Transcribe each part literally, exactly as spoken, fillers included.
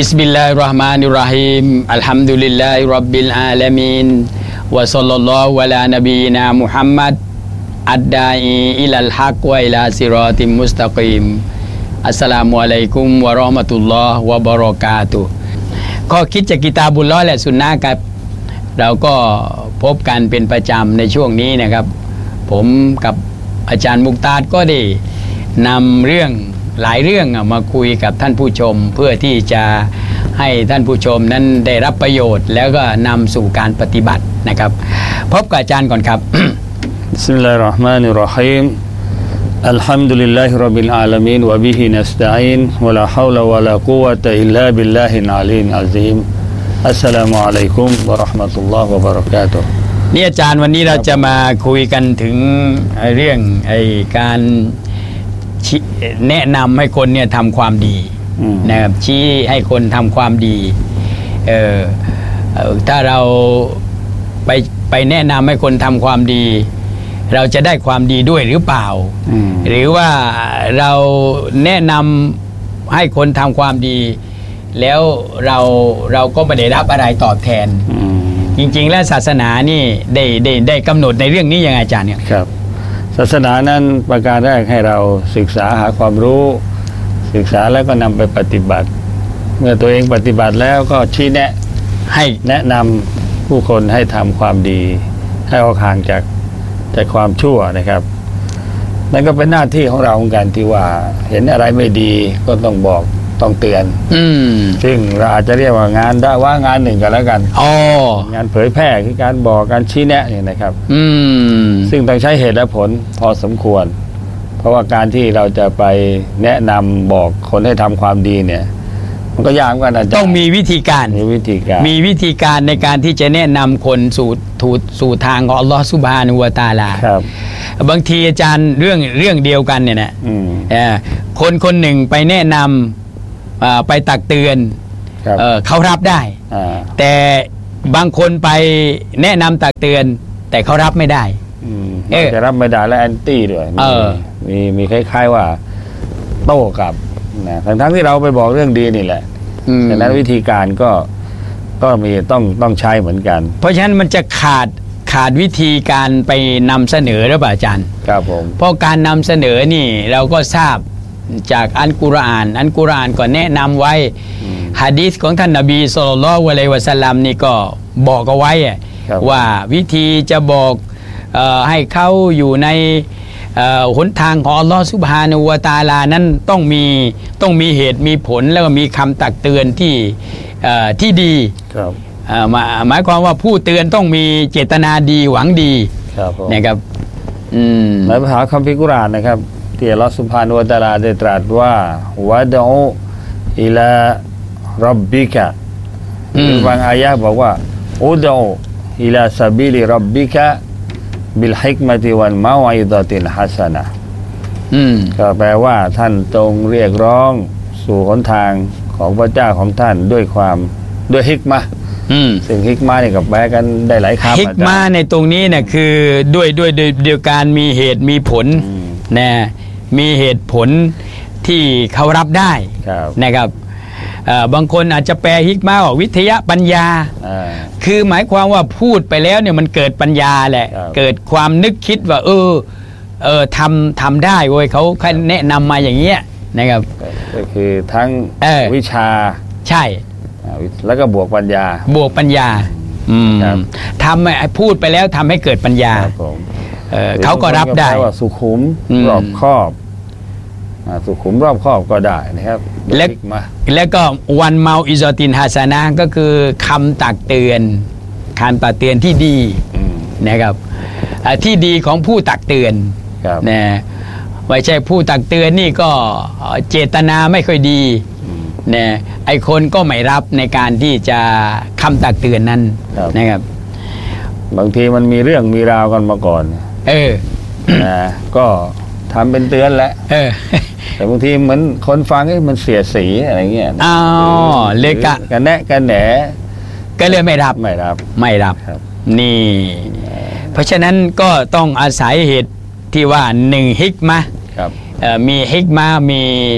บิสมิลลาฮิรเราะห์มานิรเราะฮีมอัลฮัมดุลิลลาฮิร็อบบิลอาลามีนวะศ็อลลัลลอฮุอะลานบีนามุฮัมมัดอัดดาอีอิลัลฮักวะอิลาซิรอติมุสตะกีมอัสสลามุอะลัยกุมวะเราะห์มะตุลลอฮ์วะบะเราะกาตุฮ์ข้อคิดจากกิตาบุลลอฮ์และสุนนะห์ครับเราก็พบกันเป็นประจำในช่วงนี้นะครับผมกับอาจารย์มุกตาดก็ได้นำเรื่องหลายเรื่องมาคุยกับท่านผู้ชมเพื่อที่จะให้ท่านผู้ชมนั้นได้รับประโยชน์แล้วก็นำสู่การปฏิบัตินะครับพบกับอาจารย์ก่อนครับบิสมิลลาฮิรเราะห์มานิรเราะฮีมอัลฮัมดุลิลลาฮิร็อบบิลอาลามีนวะบิฮินัสตะอีนวะลาฮาวละวะลากุวะตะอิลลาบิลลาฮิลอาลีลอะซีมอัสสลามุอะลัยกุมวะเราะห์มะตุลลอฮ์วะบะเราะกาตุฮ์นี่อาจารย์วันนี้เราจะมาคุยกันถึงเรื่องไอ้การแนะนำให้คนเนี่ยทำความดีนะครับชี้ให้คนทำความดีเออถ้าเราไปไปแนะนำให้คนทำความดีเราจะได้ความดีด้วยหรือเปล่าหรือว่าเราแนะนำให้คนทำความดีแล้วเราเราก็ไม่ได้รับอะไรตอบแทนจริงๆแล้วศาสนานี่ได้ได้ได้กำหนดในเรื่องนี้ยังไงอาจารย์เนี่ยครับศาสนานั้นประการแรกให้เราศึกษาหาความรู้ศึกษาแล้วก็นำไปปฏิบัติเมื่อตัวเองปฏิบัติแล้วก็ชี้แนะให้แนะนำผู้คนให้ทำความดีให้ออกห่างจากจากความชั่วนะครับนั่นก็เป็นหน้าที่ของเราเหมือนกันที่ว่าเห็นอะไรไม่ดีก็ต้องบอกต้องเตือนอืซึ่งเราอาจจะเรียกว่างานได้ว่างานหนึ่งกันแล้วกันอ๋องานเผยแพร่คือการบอกการชี้แนะเนี่ยนะครับอืมซึ่งต้องใช้เหตุและผลพอสมควรเพราะว่าการที่เราจะไปแนะนำบอกคนให้ทำความดีเนี่ยมันก็ยากเหมือนกันอาจารย์ต้องมีวิธีการมีวิธีการมีวิธีการในการที่จะแนะนำคนสู่ถูสู่ทางของอัลลอฮฺซุบฮานะฮูวะตะอาลาครับบางทีอาจารย์เรื่องเรื่องเดียวกันเนี่ยนะคนคนหนึ่งไปแนะนำไปตักเตือน เ, เขารับได้แต่บางคนไปแนะนำตักเตือนแต่เขารับไม่ได้จะรับไม่ได้และแอนตี้ด้วยมีมีคล้ายๆว่าโต้กลับนะทั้งทั้งที่เราไปบอกเรื่องดีนี่แหละดังนั้นวิธีการก็ก็มีต้องต้องใช้เหมือนกันเพราะฉะนั้นมันจะขาดขาดวิธีการไปนำเสนอหรือเปล่าอาจารย์ครับผมเพราะการนำเสนอนี่เราก็ทราบจากอัลกุรอานอัลกุรอานก็แนะนำไว้หะดีษของท่านนบีศ็อลลัลลอฮุอะลัยฮิวะซัลลัมนี่ก็บอกเอาไว้ว่าวิธีจะบอกเอ่อให้เขาอยู่ในหนทางของอัลลอฮฺซุบฮานะฮูวะตะอาลานั้นต้องมีต้องมีเหตุมีผลแล้วก็มีคำตักเตือนที่ที่ดีหมายความว่าผู้เตือนต้องมีเจตนาดีหวังดีนะครับในภาษาคัมภีร์กุรอานนะครับที่อัลลอฮฺซุบฮานะฮูวะตะอาลาได้ตรัสว่าวะดะอูอิลาร็อบบิกะบางอายะห์บอกว่าอุดอูอิลาซะบีลิร็อบบิกะบิลฮิกมะติวัลเมาอิฎะติลฮัสนะก็แปลว่าท่านจงเรียกร้องสู่หนทางของพระเจ้าของท่านด้วยความด้วยฮิกมะซึ่งฮิกมะนี่ก็แปลกันได้หลายคำฮิกมะในตรงนี้เนี่ยคือด้วยด้วยเดียวกันมีเหตุมีผลนะมีเหตุผลที่เขารับได้นะครับบางคนอาจจะแปลฮิกมะว่าวิทยาปัญญาคือหมายความว่าพูดไปแล้วเนี่ยมันเกิดปัญญาแหละเกิดความนึกคิดว่าเออเออทำทำได้เว้ยเขาแนะนำมาอย่างเงี้ยนะครับก็คือทั้งวิชาใช่แล้วก็บวกปัญญาบวกปัญญาทำพูดไปแล้วทำให้เกิดปัญญาเขาก็รับได้ว่าสุขุมรอบคอบสุขุมรอบคอบก็ได้นะครับและแล้วก็วันเมาอิซอตินฮาซานะก็คือคำตักเตือนคำตักเตือนที่ดีนะครับที่ดีของผู้ตักเตือนนะไม่ใช่ผู้ตักเตือนนี่ก็เจตนาไม่ค่อยดีนะไอคนก็ไม่รับในการที่จะคำตักเตือนนั้นนะครับบางทีมันมีเรื่องมีราวกันมาก่อนเออนะก็ทำเป็นเตือนแหละเออแต่บางทีเหมือนคนฟังมันเสียสีอะไรเงี้ยอ๋อเลกะกันแนะกันแหนก็เลยไม่รับไม่รับไม่รับนี่เพราะฉะนั้นก็ต้องอาศัยเหตุที่ว่าหนึ่งฮิกมะมีฮิกมะมี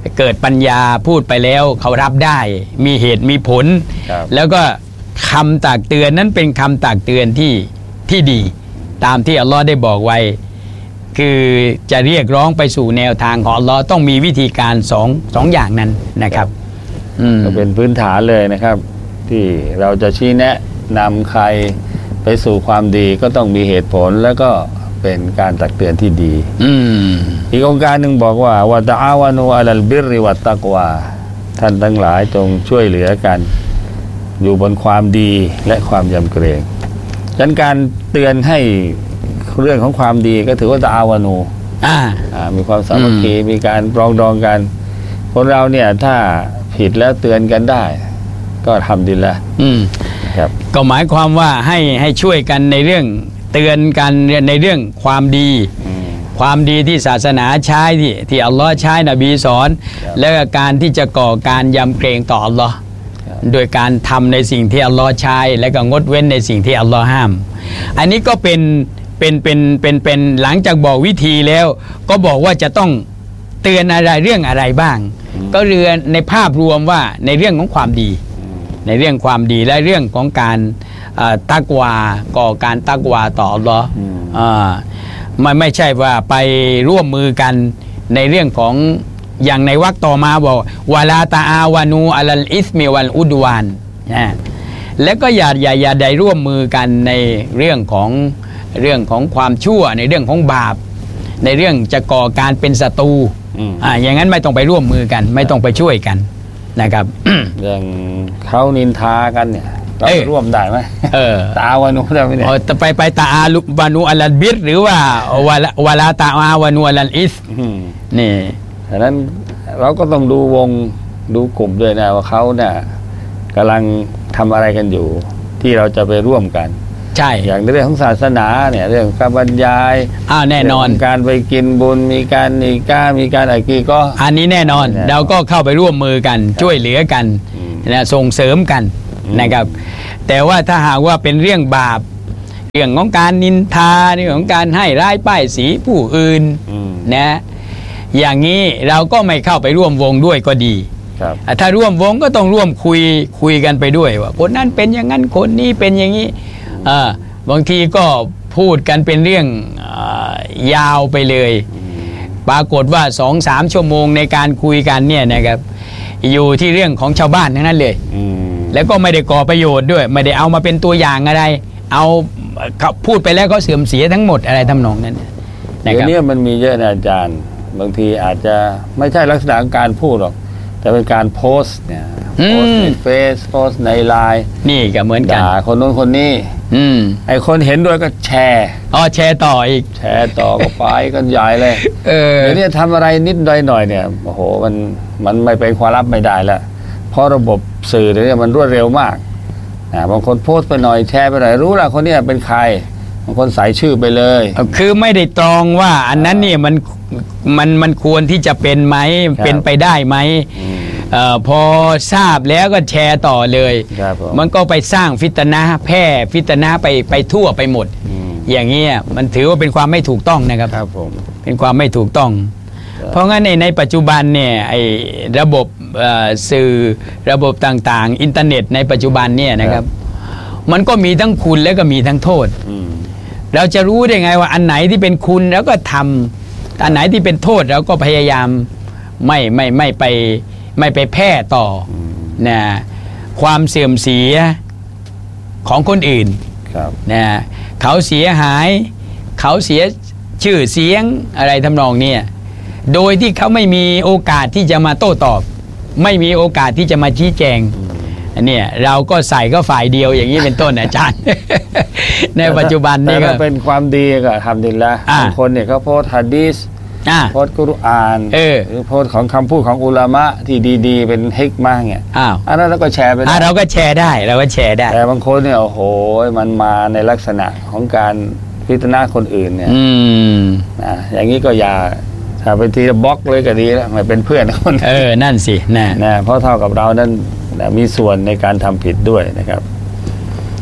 เกิดปัญญาพูดไปแล้วเขารับได้มีเหตุมีผลแล้วก็คำตักเตือนนั้นเป็นคำตักเตือนที่ที่ดีตามที่อัลลอฮ์ได้บอกไว้คือจะเรียกร้องไปสู่แนวทางของอัลลอฮ์ต้องมีวิธีการสองสองอย่างนั้นนะครับก็เป็นพื้นฐานเลยนะครับที่เราจะชี้แนะนำใครไปสู่ความดีก็ต้องมีเหตุผลแล้วก็เป็นการตักเตือนที่ดีอีกองค์การหนึ่งบอกว่าวะตะอาวานูอะลัลบิรริวัตตักวาท่านทั้งหลายจงช่วยเหลือกันอยู่บนความดีและความยำเกรงฉะนั้นการเตือนให้เรื่องของความดีก็ถือว่าตะอาวานูมีความสามัคคีมีการปรองดองกันคนเราเนี่ยถ้าผิดแล้วเตือนกันได้ก็ทำดีแล้วครับก็หมายความว่าให้ให้ช่วยกันในเรื่องเตือนกันในเรื่องความดีความดีที่ศาสนาใช้ที่ที่อัลลอฮ์ใช้นบีสอนและการที่จะก่อการยำเกรงต่ออัลลอฮ์โดยการทำในสิ่งที่อัลลอฮ์ใช้และก็งดเว้นในสิ่งที่อัลลอฮ์ห้ามอันนี้ก็เป็นเป็นเป็นเป็นเป็นหลังจากบอกวิธีแล้วก็บอกว่าจะต้องเตือนอะไรเรื่องอะไรบ้างก็เรือนในภาพรวมว่าในเรื่องของความดีในเรื่องความดีและเรื่องของการตักวาก่อการตักวาต่ออัลลอฮ์ไม่ไม่ใช่ว่าไปร่วมมือกันในเรื่องของอย่างในวรรคต่อมาบอกวะลาตาอาวานูอัลอิสมิวัลอุดวานและก็อย่าอย่าอย่าได้ร่วมมือกันในเรื่องของเรื่องของความชั่วในเรื่องของบาปในเรื่องจะก่อการเป็นศัตรูอ่าอย่างนั้นไม่ต้องไปร่วมมือกันไม่ต้องไปช่วยกันนะครับอย่างเขานินทากันเนี่ยเราร่วมได้ไหมเออตาอาวานูได้ไหมเนี่ยไปไปตาอาวานูอัลบิรหรือว่าวะลาวะลาตาอาวานูอัลอิสนี่ฉะนั้นเราก็ต้องดูวงดูกลุ่มด้วยนะว่าเขาเนี่ยกำลังทำอะไรกันอยู่ที่เราจะไปร่วมกันใช่อย่างเรื่องของศาสนาเนี่ยเรื่องการบรรยายอ้าวแน่นอนการไปกินบุญมีการนิกามีการอะไรก็อันนี้แน่นอนเราก็เข้าไปร่วมมือกันช่วยเหลือกันนะส่งเสริมกันนะครับแต่ว่าถ้าหากว่าเป็นเรื่องบาปเรื่องของการนินทาเรื่องของการให้ร้ายป้ายสีผู้อื่นนะอย่างนี้เราก็ไม่เข้าไปร่วมวงด้วยก็ดีถ้าร่วมวงก็ต้องร่วมคุยคุยกันไปด้วยว่าคนนั้นเป็นอย่างนั้นคนนี้เป็นอย่างนี้บางทีก็พูดกันเป็นเรื่องยาวไปเลยปรากฏว่าสองสามชั่วโมงในการคุยกันเนี่ยนะครับอยู่ที่เรื่องของชาวบ้านทั้งนั้นเลยแล้วก็ไม่ได้ก่อประโยชน์ด้วยไม่ได้เอามาเป็นตัวอย่างอะไรเอาพูดไปแล้วก็เสื่อมเสียทั้งหมดอะไรทำนองนั้นเดี๋ยวนี้มันมีเยอะนะอาจารย์บางทีอาจจะไม่ใช่ลักษณะการพูดหรอกแต่เป็นการโพสต์เนี่ยโพสต์ในเฟซโพสต์ในไลน์นี่ก็เหมือนกันด่าคนโน้นคนนี้อืมไอคนเห็นด้วยก็แชร์อ๋อแชร์ต่ออีกแชร์ต่อก็ไปกันใหญ่เลยเออเดี๋ยวนี้ทำอะไรนิดหน่อยหน่อยเนี่ยโอ้โหมันมันไม่เป็นความลับไม่ได้แล้วเพราะระบบสื่อเนี่ยมันรวดเร็วมากอ่าบางคนโพสต์ไปหน่อยแชร์ไปหน่อยรู้ละคนนี้เป็นใครบางคนใส่ชื่อไปเลยคือไม่ได้ตรองว่าอันนั้นเนี่ยมันมันมันควรที่จะเป็นไหมเป็นไปได้ไหมเอ่อพอทราบแล้วก็แชร์ต่อเลยมันก็ไปสร้างฟิตนะแพร่ฟิตนะไปไปทั่วไปหมดอย่างเงี้ยมันถือว่าเป็นความไม่ถูกต้องนะครับครับผมเป็นความไม่ถูกต้องเพราะงั้นในในปัจจุบันเนี่ยไอ้ระบบสื่อระบบต่างๆอินเทอร์เน็ตในปัจจุบันเนี่ยนะครับมันก็มีทั้งคุณและก็มีทั้งโทษเราจะรู้ได้ไงว่าอันไหนที่เป็นคุณแล้วก็ทำอันไหนที่เป็นโทษเราก็พยายามไม่ไม่ไม่ไปไม่ไปแพร่ต่อนะความเสื่อมเสียของคนอื่นนะเขาเสียหายเขาเสียชื่อเสียงอะไรทำนองนี้โดยที่เขาไม่มีโอกาสที่จะมาโต้ตอบไม่มีโอกาสที่จะมาชี้แจงอันนี้เราก็ใส่ก็ฝ่ายเดียวอย่างนี้เป็นต้นอาจารย์ ในปัจจุบันนี่ก็เป็นความดีก็ทำดีแล้วบางคนเนี่ยเขาโพสต์หะดีษโพสต์กุรอานหรือโพสต์ของคำพูดของอุลามะที่ดีๆเป็นฮิกมาเนี่ยอันนั้นเราก็แชร์ไปได้เราก็แชร์ได้เราก็แชร์ได้แต่บางคนเนี่ยโอ้โหมันมาในลักษณะของการพิจารณาคนอื่นเนี่ยนะอย่างนี้ก็อย่าถ้าเป็นทีบล็อกเลยก็ดีแล้วไม่เป็นเพื่อนคนเออนั่นสินะนะเพราะเท่ากับเรานั้นมีส่วนในการทำผิดด้วยนะครับ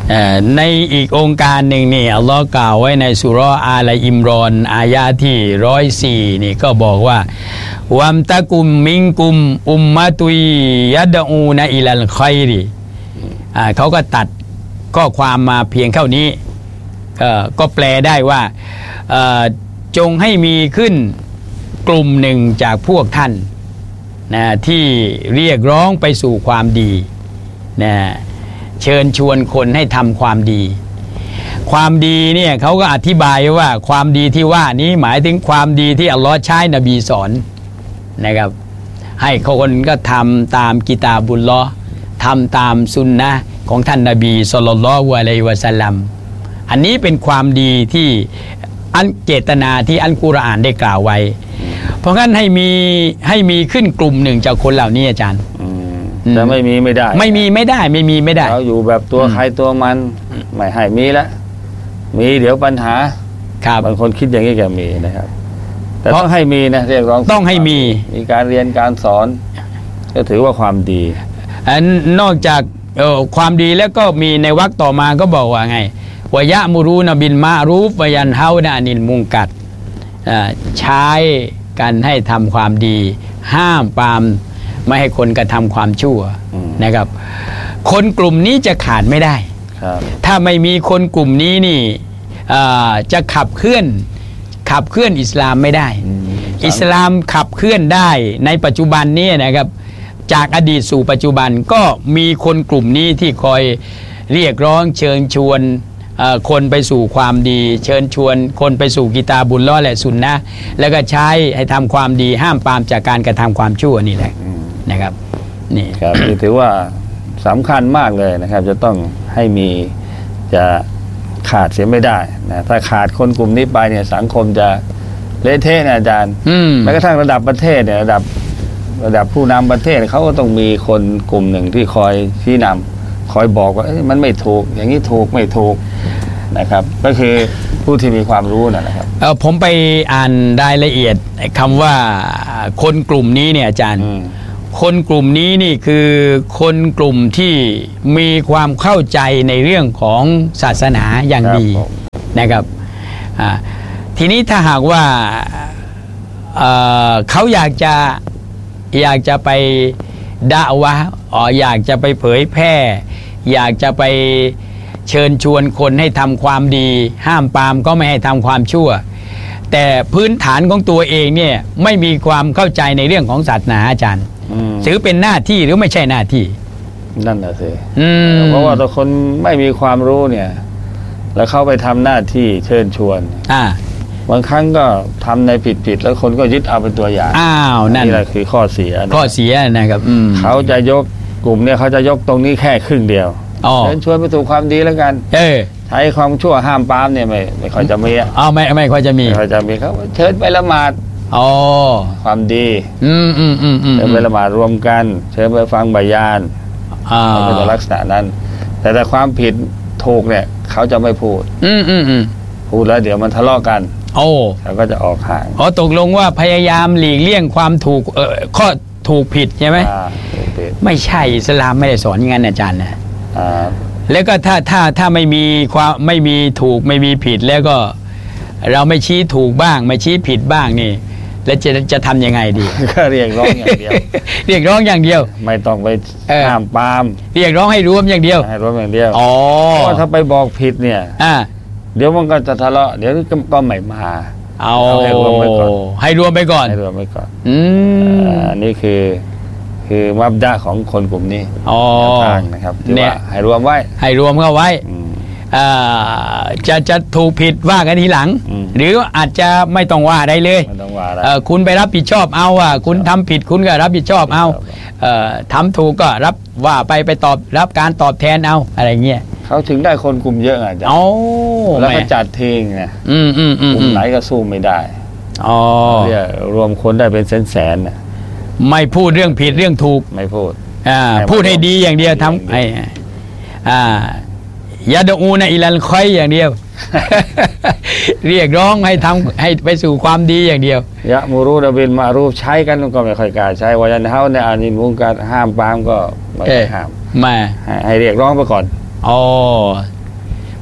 ในอีกองค์การหนึ่งนี่อัลลอฮ์กล่าวไว้ในสุเราะห์อาลอิมรอนอายะที่ร้อยสี่นี่ก็บอกว่าวัมตะกุมมิงกุมอุมมะตุยยัดอูนะอิลัลคอยรีเขาก็ตัดข้อความมาเพียงเท่านี้ก็แปลได้ว่าจงให้มีขึ้นกลุ่มหนึ่งจากพวกท่านนะที่เรียกร้องไปสู่ความดีนะเชิญชวนคนให้ทำความดีความดีเนี่ยเขาก็อธิบายว่าความดีที่ว่านี้หมายถึงความดีที่อัลลอฮ์ใช้นบีสอนนะครับให้คนก็ทำตามกิตาบุลลอฮ์ทำตามสุนนะของท่านนบีศ็อลลัลลอฮุอะลัยฮิวะซัลลัมอันนี้เป็นความดีที่อันเจตนาที่อัลกุรอานได้กล่าวไว้เพราะงั้นให้มีให้มีขึ้นกลุ่มหนึ่งจากคนเหล่านี้อาจารย์แต่ไม่มีไม่ได้ไม่มีไม่ได้ไม่มีไม่ได้เราอยู่แบบตัวใครตัวมันไม่ให้มีละมีเดี๋ยวปัญหาบางคนคิดอย่างนี้แกมีนะครับแต่ต้องให้มีนะเรียกร้องต้องให้มีมีการเรียนการสอนก็ถือว่าความดีอันนอกจากเออความดีแล้วก็มีในวรรคต่อมาก็บอกว่าไงวะยะมูรูนบินมารูฟวะยันเฮานะนิลมุงกัดใช้กันให้ทำความดีห้ามปรามไม่ให้คนกระทำความชั่วนะครับคนกลุ่มนี้จะขาดไม่ได้ถ้าไม่มีคนกลุ่มนี้นี่จะขับเคลื่อนขับเคลื่อนอิสลามไม่ได้อิสลามขับเคลื่อนได้ในปัจจุบันนี้นะครับจากอดีตสู่ปัจจุบันก็มีคนกลุ่มนี้ที่คอยเรียกร้องเชิญชวนคนไปสู่ความดีเชิญชวนคนไปสู่กิตาบุลลอฮ์และสุนนะแล้วก็ใช้ให้ทำความดีห้ามปรามจากการกระทำความชั่วนี่แหละนะครับนี่ครับนี่ถือว่าสำคัญมากเลยนะครับจะต้องให้มีจะขาดเสียไม่ได้นะถ้าขาดคนกลุ่มนี้ไปเนี่ยสังคมจะเละเทะนะอาจารย์แม้กระทั่งระดับประเทศเนี่ยระดับระดับผู้นำประเทศเขาก็ต้องมีคนกลุ่มหนึ่งที่คอยชี้นำคอยบอกว่ามันไม่ถูกอย่างนี้ถูกไม่ถูกนะครับก็คือผู้ที่มีความรู้นะครับเออผมไปอ่านรายละเอียดคำว่าคนกลุ่มนี้เนี่ยอาจารย์คนกลุ่มนี้นี่คือคนกลุ่มที่มีความเข้าใจในเรื่องของศาสนาอย่างดีนะครับทีนี้ถ้าหากว่า เ, เขาอยากจะอยากจะไปดะวะอ๋ออยากจะไปเผยแพร่อยากจะไปเชิญชวนคนให้ทำความดีห้ามปรามก็ไม่ให้ทำความชั่วแต่พื้นฐานของตัวเองเนี่ยไม่มีความเข้าใจในเรื่องของศาสนาอาจารย์ถือเป็นหน้าที่หรือไม่ใช่หน้าที่นั่นแหละสิเพราะว่าถ้าคนไม่มีความรู้เนี่ยแล้วเข้าไปทำหน้าที่เชิญชวนอ่าบางครั้งก็ทำในผิดๆแล้วคนก็ยึดเอาเป็นตัวอย่างอ้าวนั่นนี่แหละคือข้อเสียข้อเสียนะครับเขาจะยกกลุ่มเนี่ยเขาจะยกตรงนี้แค่ครึ่งเดียวเชิญชวนไปสู่ความดีแล้วกันเออใช้ความชั่วห้ามปรามเนี่ยไม่ไม่ค่อยจะมีอ๋อไม่ไม่ค่อยจะมีไม่ค่อยจะมีเขาเชิญไปละหมาดอ๋อความดีอืมอืมอืมอืมเชิญไปละหมาดรวมกันเชิญไปฟังบายานอ่าเป็นลักษณะนั้นแต่แต่ความผิดถูกเนี่ยเขาจะไม่พูดอืมอืมอืมพูดแล้วเดี๋ยวมันทะเลาะกันโอ้เขาก็จะออกห่างอ๋อตกลงว่าพยายามหลีกเลี่ยงความถูกเออข้อถูกผิดใช่ไหมไม่ใช่อิสลามไม่ได้สอนอย่างนั้นอาจารย์นะแล้วก็ถ้าถ้าถ้าไม่มีความไม่มีถูกไม่มีผิดแล้วก็เราไม่ชี้ถูกบ้างไม่ชี้ผิดบ้างนี่แล้วจะจะทำยังไงดีก็เรียกร้องอย่างเดียวเรียกร้องอย่างเดียวไม่ต้องไปห้ามปรามเรียกร้องให้รวมอย่างเดียวให้รวมอย่างเดียวอ๋อเพราะถ้าไปบอกผิดเนี่ยอ่าเดี๋ยวมันก็จะทะเลาะเดี๋ยวก็ไม่มาเอาให้รวมไปก่อนให้รวมไปก่อนให้รวมไปก่อนอืมอันนี้คือคือมับดะของคนกลุ่มนี้อ๋อทางนะครับเนี่ยให้รวมไว้ให้รวมเข้าไว้จะจะถูกผิดว่ากันทีหลังหรืออาจจะไม่ต้องว่าได้เลยคุณไปรับผิดชอบเอาอ่ะคุณทำผิดคุณก็รับผิดชอบเอาทำถูกก็รับว่าไปไปตอบรับการตอบแทนเอาอะไรเงี้ยเขาถึงได้คนกลุ่มเยอะอ่ะจ้ะแล้วก็จัดทิ้งไงกลุ่มไหนก็สู้ไม่ได้อ๋อรวมคนได้เป็นแสนแสนไม่พูดเรื่องผิดเรื่องถูกไม่พูดอ่าพูดให้ดีอย่างเดียวทำไอ้อ่ายาดอูนะอิลันคอยอย่างเดียวเรียกร้องให้ทำให้ไปสู่ความดีอย่างเดียวยะมูรูดะบิลมารูฟใช้กันก็ไม่ค่อยกล้าใช้วายันเฮาเนี่ยอานิมุงการห้ามปรามก็ไม่ห้ามมาให้เรียกร้องไปก่อนอ๋อ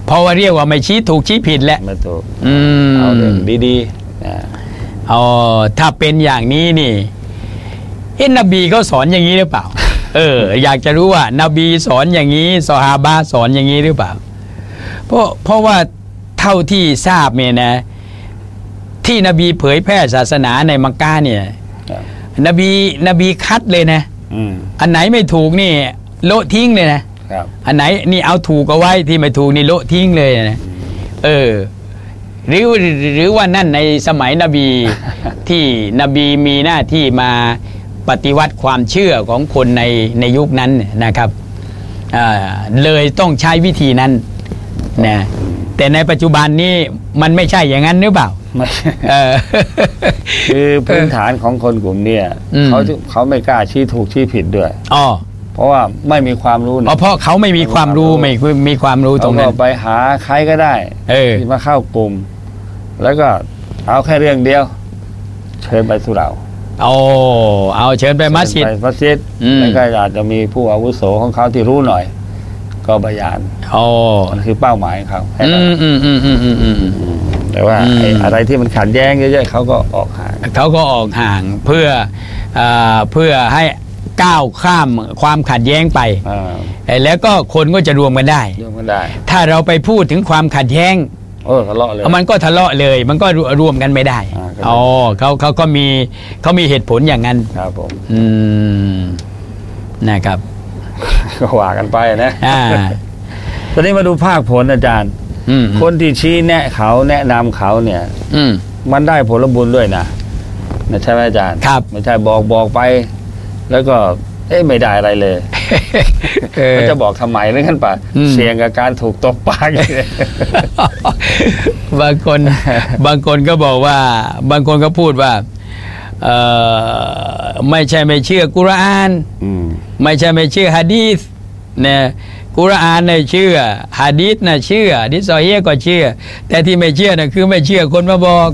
เพราะว่าเรียกว่าไม่ชี้ถูกชี้ผิดแหละไม่ถูกอืมเอาเรื่องดีๆนะอ๋อถ้าเป็นอย่างนี้นี่เอ็นนบีเขาสอนอย่างนี้หรือเปล่า เออ อยากจะรู้ว่านบีสอนอย่างนี้ซอฮาบะห์สอนอย่างนี้หรือเปล่า เพราะเพราะว่าเท่าที่ทราบเนี่ยนะ ที่นบีเผยแพร่ศาสนาในมักกะเนี่ยครับนบีนบีคัดเลยนะอืมอันไหนไม่ถูกนี่โละทิ้งเลยนะครับ อันไหนนี่เอาถูกเอาไว้ที่ไม่ถูกนี่โละทิ้งเลยนะเออหรือหรือว่านั่นในสมัยนบี ที่นบีมีหน้าที่มาปฏิวัติความเชื่อของคนในในยุคนั้นนะครับอ่าเลยต้องใช้วิธีนั้นนะแต่ในปัจจุบันนี้มันไม่ใช่อย่างนั้นหรือเปล่าไม่เออคือพื้นฐานของคนกลุ่มเนี้ยอืมเขาเขาไม่กล้าชี้ถูกชี้ผิดด้วยอ๋อเพราะว่าไม่มีความรู้เพราะเพราะเขาไม่มีความรู้ไม่มีความรู้ตรงเขานั้ก็นไปหาใครก็ได้เออที่มาเข้ากลุ่ม แล้วก็เอาแค่เรื่องเดียว เชิญไปสุเหร่าโอ้เอาเชิญไปมัสยิดไปมัสยิดอืมแล้วก็อาจจะมีผู้อาวุโสของเขาที่รู้หน่อย ก็บยานโอ้มันคือเป้าหมายของเขาแค่อืนั้นมอืมอืมอืมอืมอืมแต่ว่าอืมไอ้อะไรที่มันขัดแย้งเยอะๆเขาก็ออกห่างเขาก็ออกห่างเพื่อเอ่อเพื่อให้ก้าวข้ามความขัดแย้งไปอ่าแล้วก็คนก็จะรวมกันได้เรื่องมันได้ถ้าเราไปพูดถึงความขัดแย้งเออทะเลาะเลยมันก็ทะเลาะเลย มันก็รวมกันไม่ได้อ่าก็ได้อ๋อเขาเขาก็มีเขามีเหตุผลอย่างนั้นครับผมอืมนะครับก็ว่ากันไปนะอ่าตอนนี้มาดูภาคผลอาจารย์อืมคนที่ชี้แนะเขาแนะนำเขาเนี่ยอืมมันได้ผลบุญด้วยนะนะใช่ไหมอาจารย์ครับไม่ใช่บอกบอกไป แล้วก็ เอ๊ะไม่ได้อะไรเลยเออมันจะบอกทำไมเรื่องนั้นป่ะอืมเสี่ยงกับการถูกตบปากเลยบางคน บางคนก็บอกว่า บางคนก็พูดว่าเออไม่ใช่ไม่เชื่อกุรอานอืมไม่ใช่ไม่เชื่อฮะดีษเนี่ยกุรอานเนี่ยเชื่อฮะดีษน่ะเชื่อฮะดีษซอฮีฮ์ก็เชื่อ แต่ที่ไม่เชื่อน่ะคือไม่เชื่อคนมาบอก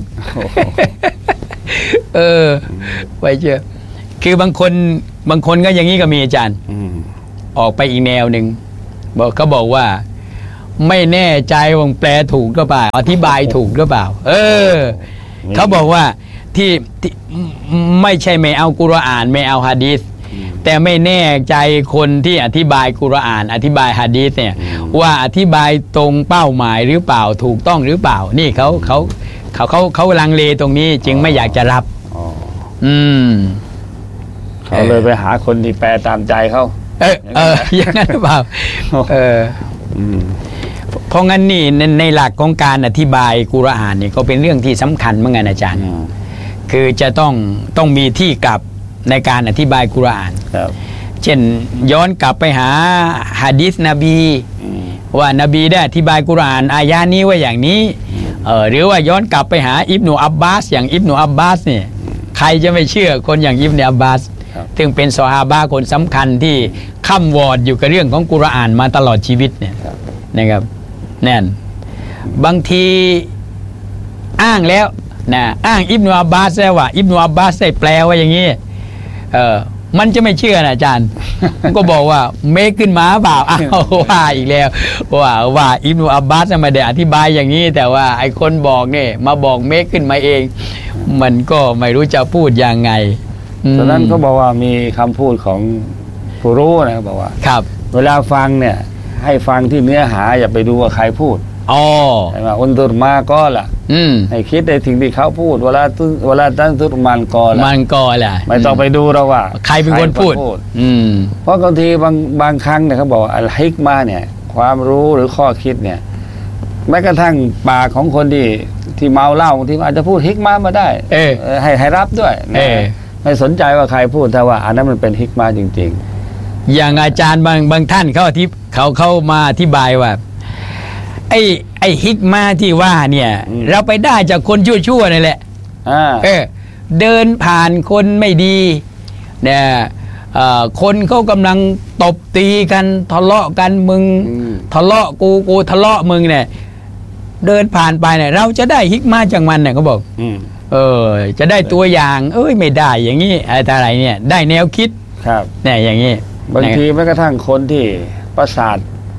เออไม่เชื่อ คือบางคนบางคนก็อย่างนี้ก็มีอาจารย์อืมออกไปอีกแนวหนึ่งบอกเขาบอกว่า ไม่แน่ใจว่าแปลถูกหรือเปล่า อธิบายถูกหรือเปล่า เออ เขาบอกว่าที่ที่ไม่ใช่ไม่เอากุรอานไม่เอาฮะดีษแต่ไม่แน่ใจคนที่อธิบายกุรอาน อธิบายฮะดีษเนี่ย ว่าอธิบายตรงเป้าหมายหรือเปล่าถูกต้องหรือเปล่า นี่เขาเขาเขาเขาเขาลังเลตรงนี้จึงไม่อยากจะรับอ๋ออืมเขาเลยไปหาคนที่แปลตามใจเขาเออเอออย่างนั้นหรือเปล่าเอออืมเพราะงั้นนี่ในในหลักของการอธิบายกุรอานนี่ก็เป็นเรื่องที่สำคัญเหมือนกันอาจารย์อืมคือจะต้องต้องมีที่กลับในการอธิบายกุรอานครับเช่นย้อนกลับไปหาหะดีษนบีอืมว่านบีได้อธิบายกุรอานอายะนี้ว่าอย่างนี้เออหรือว่าย้อนกลับไปหาอิบนุอับบาสอย่างอิบนุอับบาสเนี่ยใครจะไม่เชื่อคนอย่างอิบนุอับบาสครับซึ่งเป็นซอฮาบะห์คนสำคัญที่ค่ำวอดอยู่กับเรื่องของกุรอานมาตลอดชีวิตเนี่ยครับนะครับแน่นบางทีอ้างแล้วนะอ้างอิบนุอับบาสแล้วว่าอิบนุอับบาสได้แปลว่าอย่างนี้เออมันจะไม่เชื่อนะอาจารย์ มันก็บอกว่าเมคขึ้นมาเปล่าอ้าวว่าอีกแล้วว่าว่าอิบนุอับบาสไม่ได้อธิบายอย่างนี้ แต่ว่าไอ้คนบอกเนี่ยมาบอกเมคขึ้นมาเอง มันก็ไม่รู้จะพูดยังไงอืมฉะนั้นเขาบอกว่ามีคำพูดของผู้รู้นะบอกว่าครับเวลาฟังเนี่ย ให้ฟังที่เนื้อหาอย่าไปดูว่าใครพูดอ๋อใช่ไหมอุนตุรมาก็ล่ะอืมให้คิดในสิ่งที่เขาพูด เวลาตุเวลาตั้งตุรมันก็ล่ะมันก็แหละไม่ต้องไปดูเราว่าใครเป็นคนพูด อืมเพราะบางทีบางบางครั้งเนี่ยเขาบอกว่าอัลฮิกมาเนี่ย ความรู้หรือข้อคิดเนี่ย แม้กระทั่งปากของคนที่ที่เมาเหล้าบางทีมันอาจจะพูดฮิกมามาได้เออเออให้ให้รับด้วยนะเออไม่สนใจว่าใครพูดแต่ว่าอันนั้นมันเป็นฮิกมาจริงอย่างอาจารย์บางบางท่านเขาอธิเขาเข้ามาอธิบายว่า ไอ้ไอ้ฮิกมาที่ว่าเนี่ย เราไปได้จากคนชั่วๆนี่แหละๆอ่าเออ เดินผ่านคนไม่ดีเนี่ยเอ่อคนเขากำลังตบตีกันทะเลาะกันมึงอืมทะเลาะกูกูทะเลาะมึงเนี่ย เดินผ่านไปเนี่ย เราจะได้ฮิกมาจากมันเนี่ยเขาบอกอืมเออ จะได้ตัวอย่าง เอ้ยไม่ได้อย่างนี้อะไรเนี่ย ได้แนวคิดครับเนี่ยอย่างนี้บางทีแม้กระทั่งคนที่ประสาท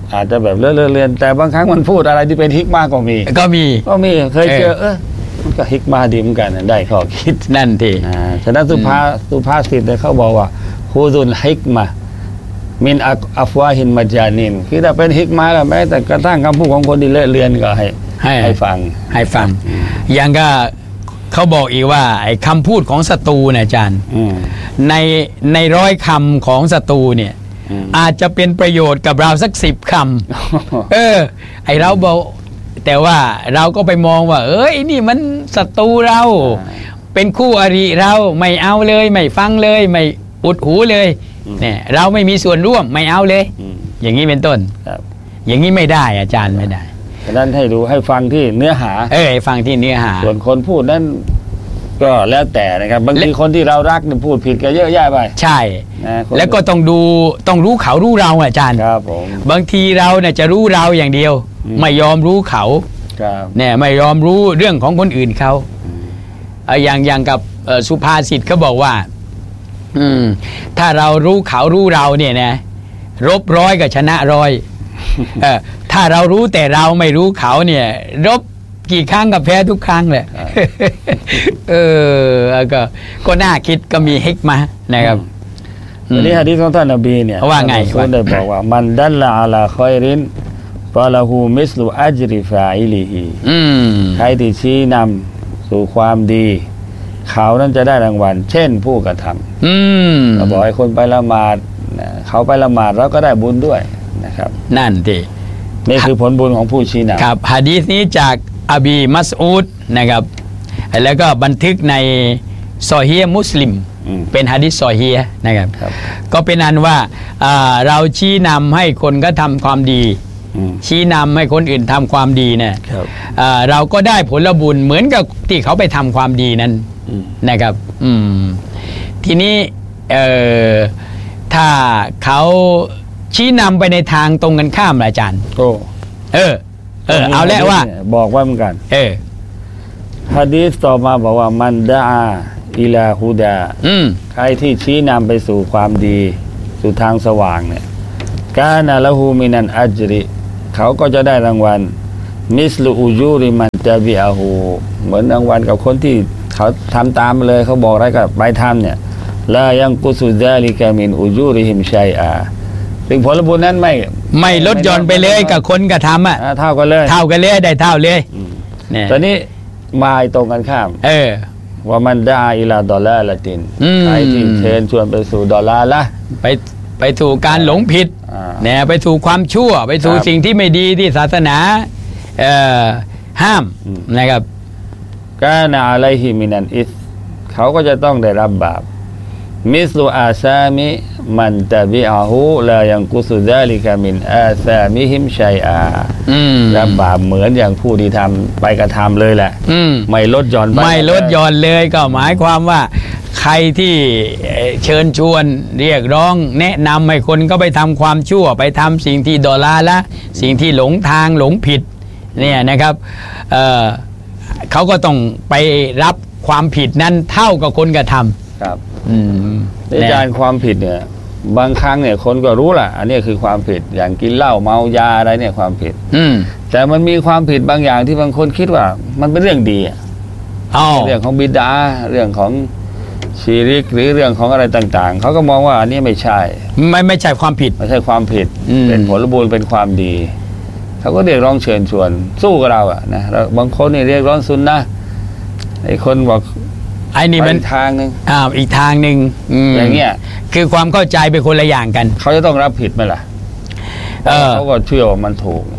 อาจจะแบบเลอะๆเลือนแต่บางครั้งมันพูดอะไรที่เป็นฮิกมาก็มีก็มีก็มีเคยเจอเออมันก็ฮิกมาดีเหมือนกันนะได้ข้อคิดนั่นทีอ่าฉะนั้นสุภาสุภาษิตเนี่ยเขาบอกว่าฮูซุนฮิกมามินอัฟวาฮินมัจานินคือถ้าเป็นฮิกมาแล้วแม้แต่กระทั่งคำพูดของคนที่เลอะเลือนก็ให้ให้ให้ฟังให้ฟัง อย่างก็เขาบอกอีกว่าไอ้คำพูดของศัตรูเนี่ยอาจารย์อืมในในร้อยคำของศัตรูเนี่ยอืมอาจจะเป็นประโยชน์กับเราสักสิบคำ เออ ไอเราบอกแต่ว่าเราก็ไปมองว่า เอ้ยนี่มันศัตรูเรา เป็นคู่อริเราไม่เอาเลย ไม่ฟังเลย ไม่อุดหูเลย เนี่ยเราไม่มีส่วนร่วมไม่เอาเลยอืมอย่างนี้เป็นต้นครับอย่างนี้ไม่ได้อาจารย์ไม่ได้ฉะนั้นให้ดูให้ฟังที่เนื้อหาเออฟังที่เนื้อหาส่วนคนพูดนั้นก็แล้วแต่นะครับบางทีคนที่เรารักเนี่ยพูดผิดก็เยอะแยะไปใช่นะคนแล้วก็ต้องดูต้องรู้เขารู้เราอาจารย์ครับผมบางทีเราเนี่ยจะรู้เราอย่างเดียวอืมไม่ยอมรู้เขาครับเนี่ยไม่ยอมรู้เรื่องของคนอื่นเขาเอ่ออย่างอย่างกับเอ่อสุภาษิตเขาบอกว่า อืม ถ้าเรารู้เขารู้เราเนี่ยนะรบร้อยก็ชนะร้อย เออถ้าเรารู้แต่เราไม่รู้เขาเนี่ย รบกี่ครั้งก็แพ้ทุกครั้งเลย เออก็ก็น่าคิดก็มีฮิกมานะครับวันนี้หะดีษของท่านนบีเนี่ยว่าไงท่านรอซูลได้บอกว่ามันดัลละอาลาคอยรินฟะละหูมิสลุอัจริฟาอิลิฮีอืมใครที่ชี้นำสู่ความดี เขานั้นจะได้รางวัล เช่นผู้กระทำอืมเราบอกให้คนไปละหมาดนะเขาไปละหมาดเราก็ได้บุญด้วยนะครับนั่นทีนี่คือผลบุญของผู้ชี้นำครับหะดีษนี้จากอบีมัสอูดนะครับ แล้วก็บันทึกในซอฮีฮ์มุสลิมอืมเป็นหะดีษซอฮีฮ์นะครับครับก็เป็นอันว่าอ่าเราชี้นำให้คนก็ทำความดีอืมชี้นำให้คนอื่นทำความดีเนี่ยครับอ่าเราก็ได้ผลบุญเหมือนกับที่เขาไปทำความดีนั้นอืมนะครับ อืม ทีนี้เอ่อถ้าเขาชี้นำไปในทางตรงกันข้ามล่ะอาจารย์โอ้เออ เออ เอาแล้วว่าบอกว่าเหมือนกันเออฮะดีษต่อมาบอกว่ามันดาอิลาฮูดาอืมใครที่ชี้นำไปสู่ความดี สู่ทางสว่างเนี่ยกานาละหูมินันอัจริ เขาก็จะได้รางวัล มิสลูอูยูริมันตะบิอาหูเหมือนรางวัลกับคนที่เขาทำตามมาเลยเขาบอกอะไรก็ไปทำเนี่ยลายังกุสุซาลิกามินอูยูริฮิมชัยอาถึงผลบุญนั้นไม่ไม่ลดหย่อนไปเลยกับคนกระทำอ่ะอ่าเท่ากันเลยเท่ากันเลยได้เท่าเลยเนี่ยตอนนี้มาตรงกันข้ามเออว่ามันดาอิลาดอลลาร์ละตินอืมใครที่เชิญชวนไปสู่ดอลลาร์ละไปไปถูกการหลงผิดอ่าเนี่ยไปถูกความชั่ว ไปถูกครับสิ่งที่ไม่ดีที่ศาสนาเอ่อห้ามอืมนะครับกานาอะลัยฮิมินันอิสเขาก็จะต้องได้รับบาปมิสลูอาซามิมันตะบิอาหูลายังกุสุซาลิกามินอาซามิฮิมชัยอาอืมรับบาปเหมือนอย่างผู้ที่ทำไปกระทำเลยแหละอืมไม่ลดหย่อนปไม่ลดหย่อนเลยก็หมายความว่า ใครที่เอ่อเชิญชวนเรียกร้อง แนะนำให้คนก็ไปทำความชั่ว ไปทำสิ่งที่ดอลลาร์ละ สิ่งที่หลงทางหลงผิด เนี่ยนะครับเอ่อเขาก็ต้องไปรับความผิดนั้นเท่ากับคนกระทำครับอืมอาจารย์ความผิดเนี่ยบางครั้งเนี่ยคนก็รู้ล่ะ อันนี้คือความผิดอย่างกินเหล้าเมายาอะไรเนี่ยความผิดอืมแต่มันมีความผิดบางอย่างที่บางคนคิดว่ามันเป็นเรื่องดีอะอ๋อเรื่องของบิดาเรื่องของชีริกหรือเรื่องของอะไรต่างๆ เขาก็มองว่าอันนี้ไม่ใช่ไม่ไม่ใช่ความผิดไม่ใช่ความผิดอืมเป็นผลบุญเป็นความดี เขาก็เรียกร้องเชิญชวน สู้กับเราอะนะแล้วบางคนนี่เรียกร้องซุนนะไอ้คนบอกไอ้นี่ไปมันอีกทางหนึ่งอ้าวอีกทางหนึ่งมอย่างเงี้ยคือความเข้าใจเป็นคนละอย่างกันเขาจะต้องรับผิดไหมล่ะเออเขาก็เชื่อว่ามันถูก